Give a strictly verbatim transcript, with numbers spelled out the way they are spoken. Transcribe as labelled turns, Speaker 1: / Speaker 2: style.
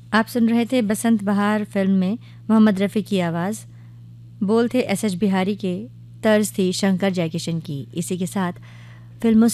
Speaker 1: आप सुन रहे थे बसंत बहार फिल्म में मोहम्मद रफ़ी की आवाज़, बोल थे एस एच बिहारी के, तर्ज थी शंकर जयकिशन की। इसी के साथ फिल्मों